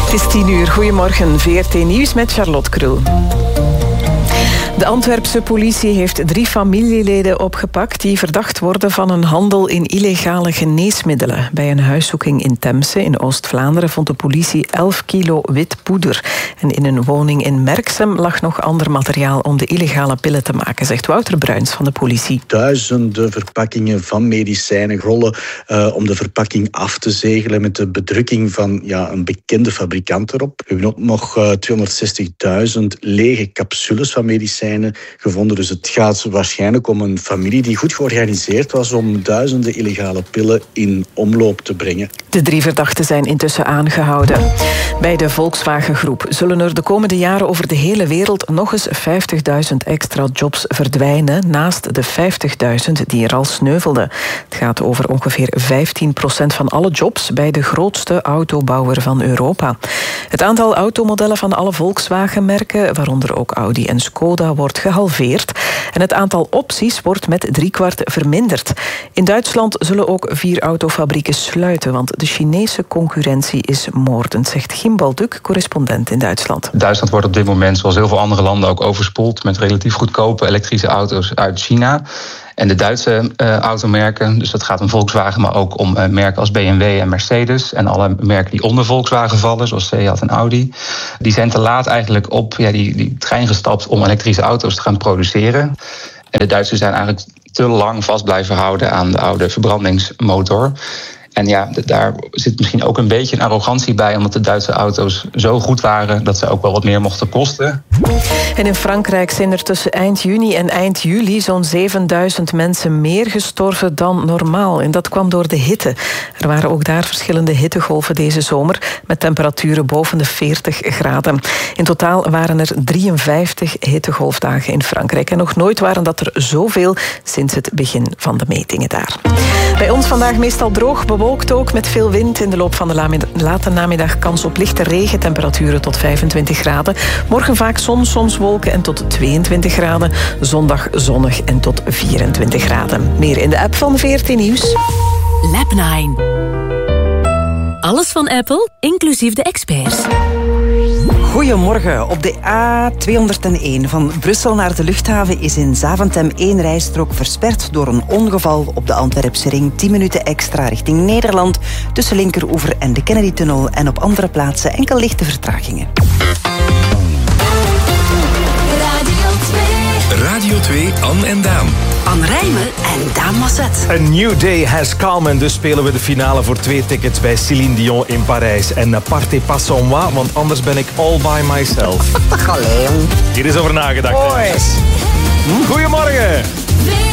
Het is 10:00. Goedemorgen, VRT Nieuws met Charlotte Krul. De Antwerpse politie heeft 3 familieleden opgepakt die verdacht worden van een handel in illegale geneesmiddelen. Bij een huiszoeking in Temse in Oost-Vlaanderen vond de politie 11 kilo wit poeder. En in een woning in Merksem lag nog ander materiaal om de illegale pillen te maken, zegt Wouter Bruins van de politie. Duizenden verpakkingen van medicijnen, rollen om de verpakking af te zegelen met de bedrukking van een bekende fabrikant erop. We hebben ook nog 260.000 lege capsules van medicijnen gevonden. Dus het gaat waarschijnlijk om een familie die goed georganiseerd was om duizenden illegale pillen in omloop te brengen. De 3 verdachten zijn intussen aangehouden. Bij de Volkswagen Groep zullen er de komende jaren over de hele wereld nog eens 50.000 extra jobs verdwijnen, naast de 50.000 die er al sneuvelden. Het gaat over ongeveer 15% van alle jobs bij de grootste autobouwer van Europa. Het aantal automodellen van alle Volkswagen-merken, waaronder ook Audi en Skoda, wordt gehalveerd. En het aantal opties wordt met 3/4 verminderd. In Duitsland zullen ook 4 autofabrieken sluiten, want de Chinese concurrentie is moordend, zegt Gim Balduk, correspondent in Duitsland. Duitsland wordt op dit moment, zoals heel veel andere landen, ook overspoeld met relatief goedkope elektrische auto's uit China. En de Duitse automerken, dus dat gaat om Volkswagen, maar ook om merken als BMW en Mercedes en alle merken die onder Volkswagen vallen, zoals Seat en Audi, die zijn te laat eigenlijk op die trein gestapt om elektrische auto's te gaan produceren. En de Duitsers zijn eigenlijk te lang vast blijven houden aan de oude verbrandingsmotor. En daar zit misschien ook een beetje een arrogantie bij, omdat de Duitse auto's zo goed waren dat ze ook wel wat meer mochten kosten. En in Frankrijk zijn er tussen eind juni en eind juli zo'n 7000 mensen meer gestorven dan normaal. En dat kwam door de hitte. Er waren ook daar verschillende hittegolven deze zomer, met temperaturen boven de 40 graden. In totaal waren er 53 hittegolfdagen in Frankrijk. En nog nooit waren dat er zoveel sinds het begin van de metingen daar. Bij ons vandaag meestal droog, bewolkt ook met veel wind. In de loop van de late namiddag kans op lichte regen, temperaturen tot 25 graden. Morgen vaak zon, soms wolken en tot 22 graden. Zondag zonnig en tot 24 graden. Meer in de app van VRT Nieuws. Lab 9. Alles van Apple, inclusief de experts. Goedemorgen. Op de A201 van Brussel naar de luchthaven is in Zaventem 1 rijstrook versperd door een ongeval op de Antwerpse ring. 10 minuten extra richting Nederland tussen Linkeroever en de Kennedy-tunnel en op andere plaatsen enkel lichte vertragingen. Radio 2, Anne en Daan. Anne Rijmen en Daan Masset. A New Day has come en dus spelen we de finale voor 2 tickets bij Céline Dion in Parijs. En partez pas sans moi, want anders ben ik all by myself. Hier is over nagedacht. Goedemorgen.